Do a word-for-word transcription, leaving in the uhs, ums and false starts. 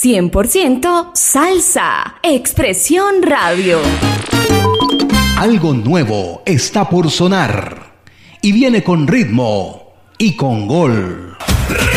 cien por ciento salsa. Expresión Radio. Algo nuevo está por sonar y viene con ritmo y con gol.